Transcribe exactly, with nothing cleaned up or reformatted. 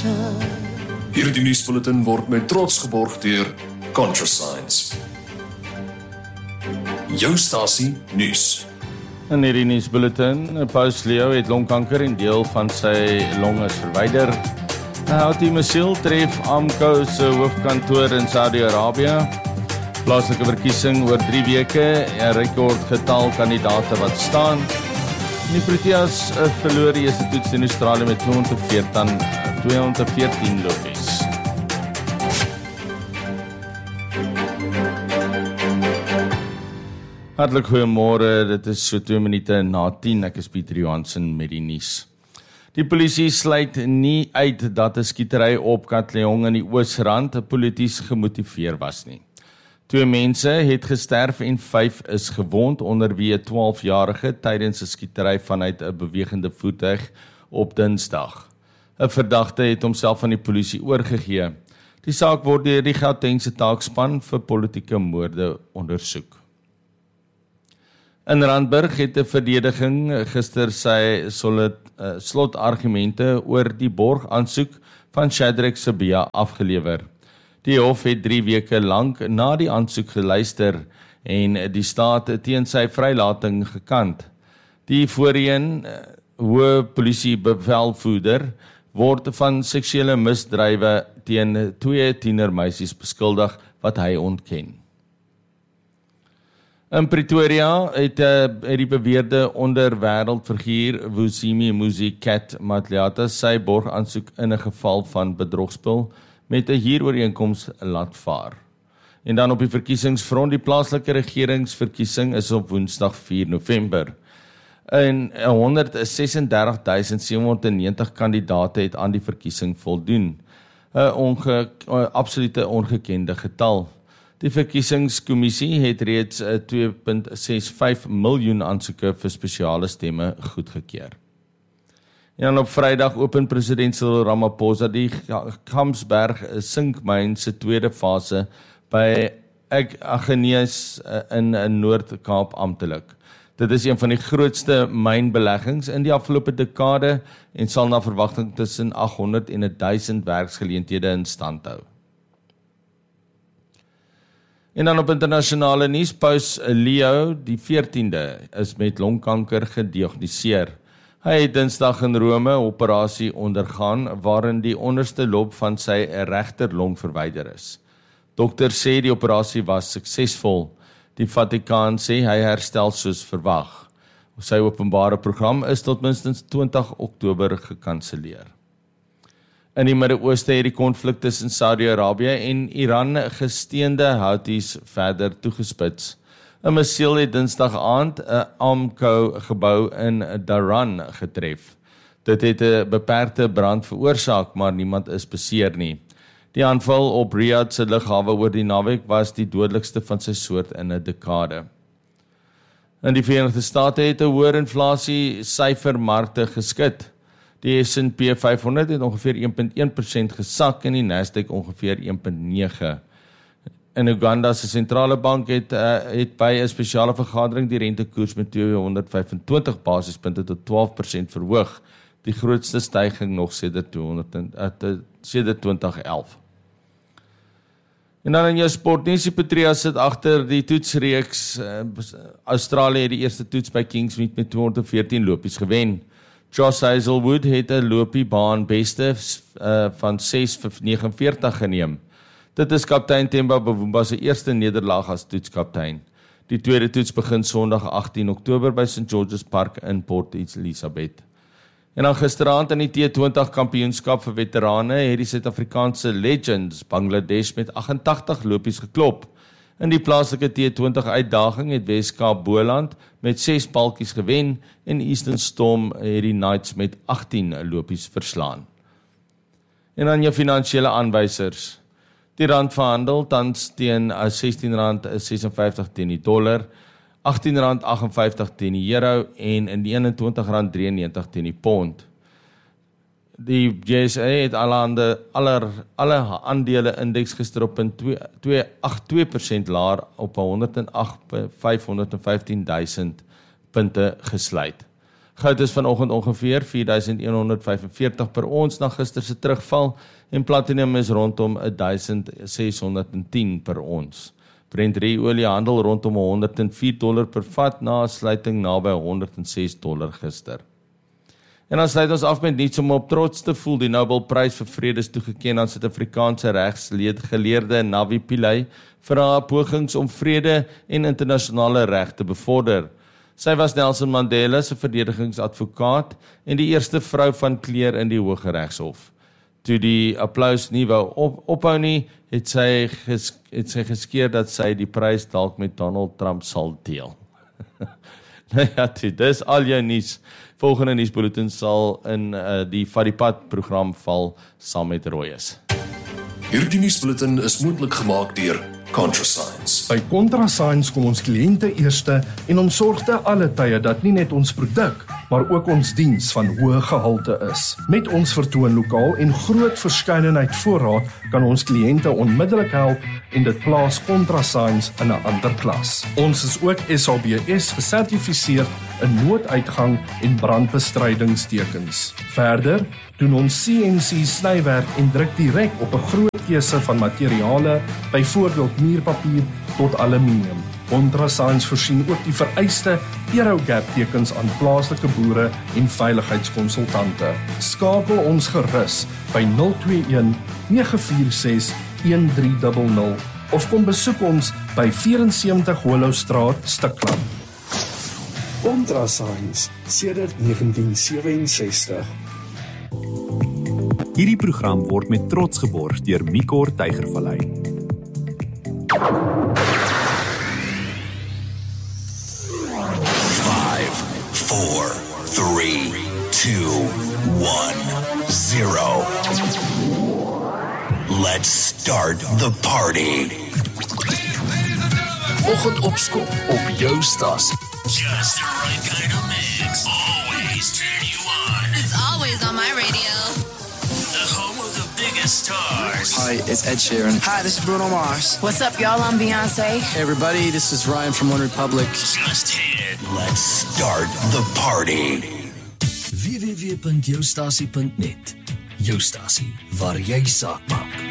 Hierdie nuusbulletin word met trots geborg deur ContraScience. Jou stasie nuus. In hierdie nuusbulletin, Paus Leo het longkanker en deel van sy long is verwyder. Houthi Missiel tref Amco se hoofkantoor in Saudi-Arabië. Plaaslike verkiesing oor drie weke, 'n rekordgetal kandidate wat staan. En die Proteas verloor die eerste toets in Australië met tweehonderd veertien lopies. Hartlik goeiemôre, dit is so twee minute na tien, ek is Pieter Johansen met die nuus. Die polisie sluit nie uit dat 'n skietery op Katlehong in die Oosrand polities gemotiveer was nie. Twee mense het gesterf en vyf is gewond, onder wie 'n twaalfjarige tydens 'n skietery vanuit 'n bewegende voertuig op Dinsdag. 'n Verdagte het homself aan die polisie oorgegee. Die saak word deur die Gautengse taakspan vir politieke moorde ondersoek. In Randburg het 'n verdediging gister sy solid, uh, slotargumente oor die borgaansoek van Shadrack Sibiya afgelewer. Die hof het drie weke lank na die aansoek geluister en die staat teen sy vrylating gekant. Die voorheen uh, hoë polisiebevelvoerder word van seksuele misdrywe teen twee tienermeisies beskuldig wat hy ontken. In Pretoria het, uh, het die beweerde onderwêreldfiguur Vusimi Musi Cat Matliata sy borgaansoek in 'n geval van bedrogspel met 'n huurooreenkoms laat vaar. En dan op die verkiesingsfront, die plaaslike regeringsverkiesing is op Woensdag vier November. En honderdsesendertigduisend sewenhonderdnegentig kandidate het aan die verkiesing voldoen. 'n onge, absolute ongekende getal. Die verkiesingskommissie het reeds twee komma ses vyf miljoen aansoeke vir spesiale stemme goedgekeur. En dan op Vrydag open president Cyril Ramaphosa die Gamsberg sinkmyn se tweede fase by Aggeneys in Noord-Kaap amptelik. Dit is een van die grootste mynbeleggings in die afgelope dekade en sal na verwagting tussen agthonderd en duisend werksgeleenthede in stand hou. En dan op internasionale nuus, Paus Leo die veertiende is met longkanker gediagnoseer. Hy het Dinsdag in Rome 'n operasie ondergaan waarin die onderste lob van sy regter long verwyder is. Dokters sê die operasie was suksesvol. Die Vatikaan sê hy herstel soos verwag. Sy openbare program is tot minstens twintig Oktober gekanselleer. In die Midde-Ooste het die konflik tussen Saudi-Arabië en Iran gesteende Houthis verder toegespits. 'n Missiel het Dinsdag aand 'n Amco gebou in Dhahran getref. Dit het 'n beperkte brand veroorsaak, maar niemand is beseer nie. Die aanval op Riyadh se lughawe oor die naweek was die dodelikste van sy soort in 'n dekade. In die Verenigde State het 'n hoër inflasie syfermarkte geskit. Die S en P vyfhonderd het ongeveer een komma een persent gesak en die Nasdaq ongeveer een komma nege. In Uganda se sentrale bank het, uh, het by 'n spesiale vergadering die rentekoers met tweehonderdvyfentwintig basispunte tot twaalf persent verhoog, die grootste styging nog sedert twintig elf. En dan in jou sportnuus, die Proteas sit agter die toetsreeks. Uh, Australië het die eerste toets by Kingsmead met tweehonderd veertien lopies gewen. Josh Hazelwood het 'n lopiebaan beste uh, van ses negenenveertig geneem. Dit is kaptein Themba Bavuma se eerste nederlaag as toetskaptein. Die tweede toets begin Sondag agtien Oktober by Saint George's Park in Port Elizabeth. En dan gisteraand in die T twintig kampioenskap vir veterane het die Suid-Afrikaanse Legends Bangladesh met agentagtig lopies geklop. In die plaaslike T twintig uitdaging het Weskaap Boland met ses paltjies gewen en Eastern Storm het die Knights met agtien lopies verslaan. En dan jou finansiële aanwysers. Die rand verhandel tans teen sestien rand sesenvyftig teen die dollar, agtien rand agtenvyftig teen die euro en in eenentwintig rand drieënnegentig teen die pond. Die J S A het alle, ande, aller, alle aandele indeks gister op twee komma agt twee persent laer op honderd agt vyfhonderdvyftien duisend punte gesluit. Goud is vanoggend ongeveer vier duisend een honderd vyfenveertig per ons na gister se terugval en platinum is rondom duisend ses honderd tien per ons. Brent olie handel rondom honderd en vier dollar per vat na 'n sluiting naby honderd en ses dollar gister. En dan sluit ons af met niets om op trots te voel. Die Nobelprys vir vrede is toegekend aan Suid-Afrikaanse regsgeleerde Navi Pillay vir haar pogings om vrede en internasionale reg te bevorder. Sy was Nelson Mandela se verdedigingsadvokaat en die eerste vrou van kleur in die Hooggeregshof. Toe die applaus nie wou op, ophou nie, het sy, ges, het sy geskeer dat sy die prys dalk met Donald Trump sal deel. Nou ja, toe, dis al jou nuus. Volgende nuusbulletin sal in uh, die Vat die Pad program val saam met Royes. Hierdie nuusbulletin is moontlik gemaak deur ContraScience. By ContraScience kom ons kliënte eerste en ons sorg te alle tye dat nie net ons produk, maar ook ons diens van hoë gehalte is. Met ons vertoonlokaal en groot verskeidenheid voorraad kan ons kliënte onmiddellik help en dit plaas ContraScience in 'n ander klas. Ons is ook S A B S gesertifiseer in nooduitgang en brandbestrydingstekens. Verder doen ons C N C snywerk en druk direk op 'n groot keuse van materiale, byvoorbeeld muurpapier tot aluminium. ContraScience voorsien ook die vereiste Aerogap tekens aan plaaslike boere en veiligheidskonsultante. Skakel ons gerus by nul twee een nege vier ses een drie nul nul of kom besoek ons by sewe vier sewe Hollowstraat, Stikland. ContraScience sedert negentien sewe-en-sestig. Hierdie program word met trots geborg deur Micor Tygervallei. five, four, three, two, one, zero. Let's start the party. Oggendopskop op jou stasie. Just the right kind of mix. Always turn you on. It's always on my radio. The home of the biggest stars. Hi, it's Ed Sheeran. Hi, this is Bruno Mars. What's up, y'all? I'm Beyonce. Hey, everybody, this is Ryan from One Republic. Just hit. Let's start the party. w w w punt jou stasie punt net. Jou stasie waar jy saak maak.